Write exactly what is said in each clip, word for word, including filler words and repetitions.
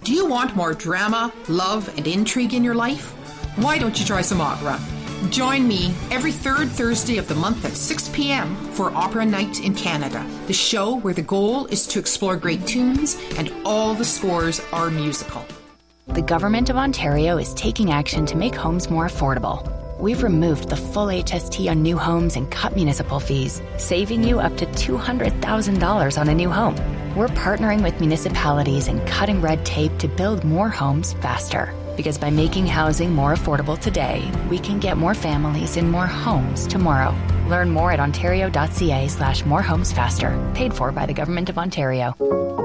Do you want more drama, love, and intrigue in your life? Why don't you try some opera? Join me every third Thursday of the month at six p.m. for Opera Night in Canada, the show where the goal is to explore great tunes and all the scores are musical. The Government of Ontario is taking action to make homes more affordable. We've removed the full H S T on new homes and cut municipal fees, saving you up to two hundred thousand dollars on a new home. We're partnering with municipalities and cutting red tape to build more homes faster. Because by making housing more affordable today, we can get more families in more homes tomorrow. Learn more at ontario.ca slash more homes faster. Paid for by the Government of Ontario.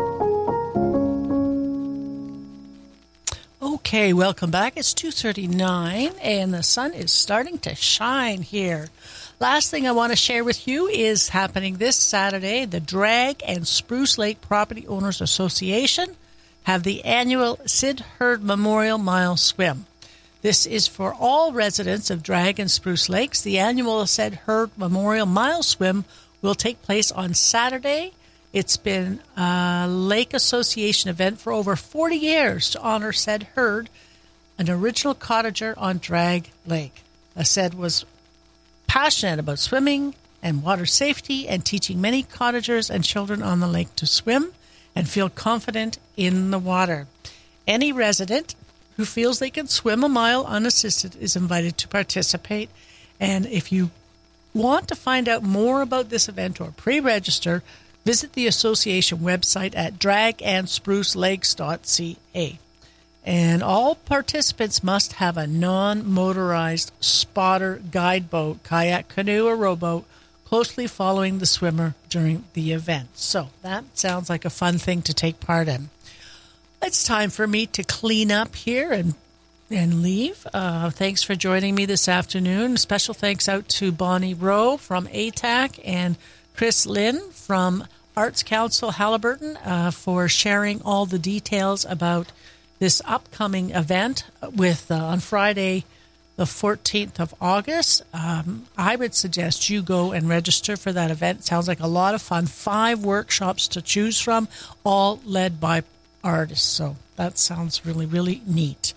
Okay, welcome back. It's two thirty-nine and the sun is starting to shine here. Last thing I want to share with you is happening this Saturday. The Drag and Spruce Lake Property Owners Association have the annual Sid Hurd Memorial Mile Swim. This is for all residents of Drag and Spruce Lakes. The annual Sid Hurd Memorial Mile Swim will take place on Saturday. It's been a Lake Association event for over forty years to honor Sid Hurd, an original cottager on Drag Lake. Sid was passionate about swimming and water safety and teaching many cottagers and children on the lake to swim and feel confident in the water. Any resident who feels they can swim a mile unassisted is invited to participate. And if you want to find out more about this event or pre-register, visit the association website at drag and spruce lakes dot c a. And all participants must have a non-motorized spotter guide boat, kayak, canoe, or rowboat closely following the swimmer during the event. So that sounds like a fun thing to take part in. It's time for me to clean up here and and leave. Uh, thanks for joining me this afternoon. Special thanks out to Bonnie Rowe from A T A C and Chris Lynn from Arts Council Halliburton uh, for sharing all the details about this upcoming event with uh, on Friday, the fourteenth of August. Um, I would suggest you go and register for that event. It sounds like a lot of fun. Five workshops to choose from, all led by artists. So that sounds really, really neat.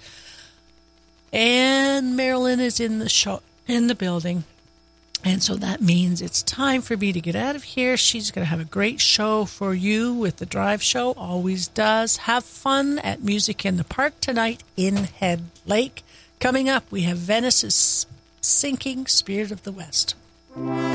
And Marilyn is in the show, in the building. And so that means it's time for me to get out of here. She's going to have a great show for you with the Drive Show. Always does. Have fun at Music in the Park tonight in Head Lake. Coming up, we have Venice's Sinking Spirit of the West.